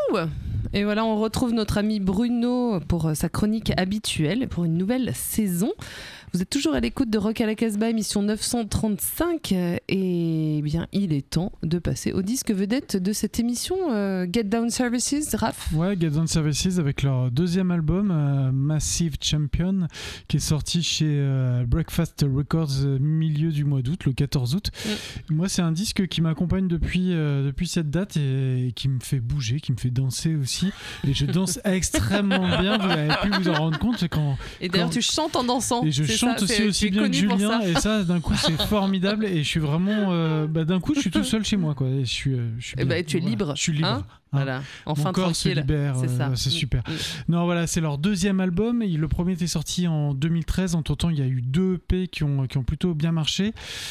Et voilà, on retrouve notre ami Bruno pour sa chronique habituelle pour une nouvelle saison. Vous êtes toujours à l'écoute de Rock à la Casbah, émission 935, et bien il est temps de passer au disque vedette de cette émission, Get Down Services, Raph. Ouais, Get Down Services avec leur deuxième album, Massive Champion, qui est sorti chez Breakfast Records milieu du mois d'août, le 14 août. Moi, c'est un disque qui m'accompagne depuis cette date et qui me fait bouger, qui me fait danser aussi. Et je danse extrêmement bien, vous avez pu vous en rendre compte. Et d'ailleurs, tu chantes en dansant. Et je chante aussi bien que Julien, et ça, d'un coup, c'est formidable. Et je suis vraiment. D'un coup, je suis tout seul chez moi, quoi. Et je suis bien. Tu es libre. Je suis libre. Hein voilà, enfin mon corps tranquille. se libère, c'est super. Non, voilà, c'est leur deuxième album. Le premier était sorti en 2013. Entre-temps, il y a eu 2 EP qui ont plutôt bien marché.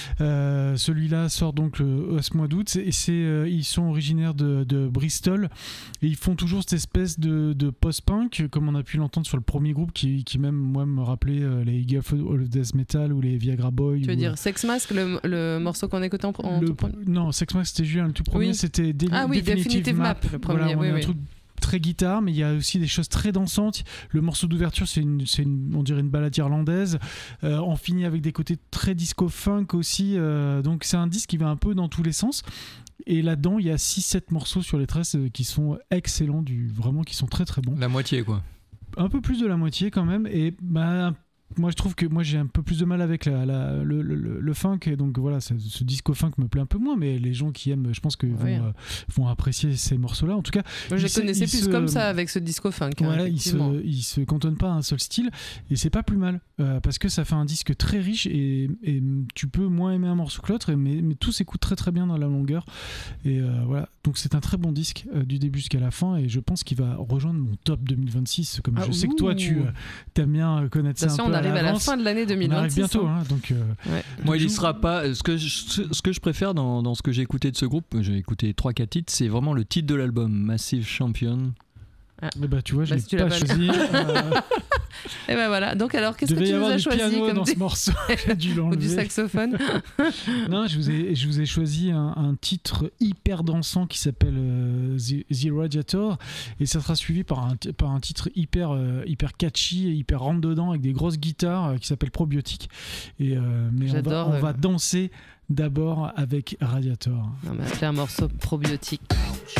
Celui-là sort donc ce mois d'août. Et ils sont originaires de Bristol. Et ils font toujours cette espèce de post-punk, comme on a pu l'entendre sur le premier groupe, qui même, moi, me rappelait les Eagle of Death Metal ou les Viagra Boys. Tu veux dire Sex Mask, le morceau qu'on écoutait en tout premier? Non, Sex Mask, c'était Julien. Le tout premier, c'était Definitive Map. Le premier, voilà, un truc très guitare, mais il y a aussi des choses très dansantes. Le morceau d'ouverture, on dirait une balade irlandaise. On finit avec des côtés très disco-funk aussi. Donc c'est un disque qui va un peu dans tous les sens. Et là-dedans, il y a 6-7 morceaux sur les 13 qui sont excellents, vraiment qui sont très très bons. La moitié, quoi. Un peu plus de la moitié quand même. Et moi je trouve que j'ai un peu plus de mal avec le funk, et donc voilà, ce disco funk me plaît un peu moins, mais les gens qui aiment, je pense que vont apprécier ces morceaux là. En tout cas, moi je les connaissais plus comme ça avec ce disco funk. Voilà, ils se cantonnent pas à un seul style, et c'est pas plus mal parce que ça fait un disque très riche, et tu peux moins aimer un morceau que l'autre, mais tout s'écoute très très bien dans la longueur, et voilà, donc c'est un très bon disque du début jusqu'à la fin, et je pense qu'il va rejoindre mon top 2026, comme je sais que toi tu aimes bien connaître ça un peu. On arrive à la fin de l'année 2026. On arrive bientôt, donc. Moi, il y sera pas. Ce que je préfère dans ce que j'ai écouté de ce groupe, j'ai écouté 3-4 titres, c'est vraiment le titre de l'album, Massive Champion. Tu vois, je l'ai pas choisi. Et voilà. Donc alors, qu'est-ce que tu nous as choisi? Il devait y avoir du piano dans ce morceau. Ou du saxophone. Non, je vous ai choisi un titre hyper dansant qui s'appelle The Radiator, et ça sera suivi par un titre hyper catchy et hyper rentre dedans avec des grosses guitares qui s'appelle Probiotic. Mais on va danser d'abord avec Radiator. On va appeler un morceau Probiotic.